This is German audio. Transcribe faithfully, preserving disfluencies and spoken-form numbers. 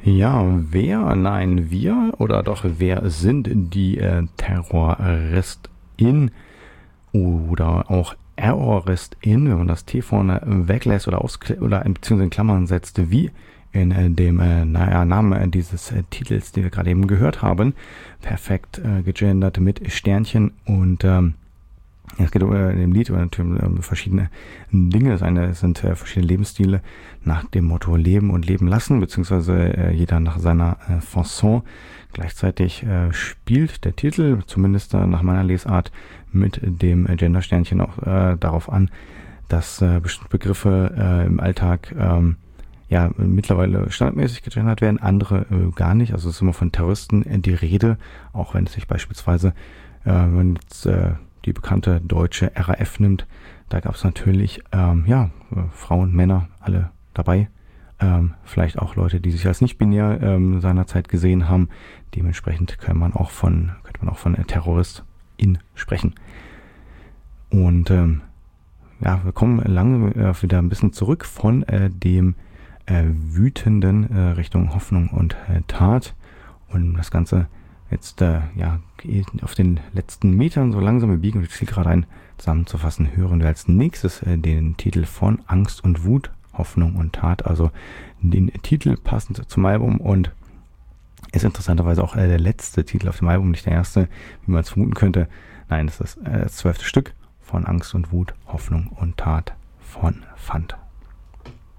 Ja, wer, nein, wir oder doch wer sind die äh, TerroristInnen oder auch ErroristInnen, wenn man das T vorne weglässt oder, auskl- oder in, beziehungsweise in Klammern setzt, wie in äh, dem äh, naja, Namen äh, dieses äh, Titels, den wir gerade eben gehört haben. Perfekt äh, gegendert mit Sternchen und ähm, es geht über in dem Lied über natürlich um verschiedene Dinge. Das eine sind äh, verschiedene Lebensstile nach dem Motto Leben und Leben lassen, beziehungsweise äh, jeder nach seiner äh, Fasson. Gleichzeitig äh, spielt der Titel, zumindest äh, nach meiner Lesart, mit dem äh, Gendersternchen auch äh, darauf an, dass äh, bestimmte Begriffe äh, im Alltag ähm, ja mittlerweile standardmäßig gegendert werden, andere äh, gar nicht. Also es ist immer von Terroristen äh, die Rede, auch wenn es sich beispielsweise, äh, wenn jetzt äh, die bekannte deutsche R A F nimmt, da gab es natürlich ähm, ja Frauen, Männer, alle dabei. Ähm, vielleicht auch Leute, die sich als nicht binär ähm, seinerzeit gesehen haben. Dementsprechend kann man auch von, könnte man auch von äh, TerroristIn sprechen. Und ähm, ja, wir kommen langsam äh, wieder ein bisschen zurück von äh, dem äh, Wütenden äh, Richtung Hoffnung und äh, Tat. Und das Ganze jetzt äh, ja auf den letzten Metern so langsam wir biegen und das Ziel gerade ein zusammenzufassen, hören wir als nächstes äh, den Titel von Angst und Wut, Hoffnung und Tat, also den Titel passend zum Album und ist interessanterweise auch äh, der letzte Titel auf dem Album, nicht der erste, wie man es vermuten könnte. Nein, es ist äh, das zwölfte Stück von Angst und Wut, Hoffnung und Tat von Fant.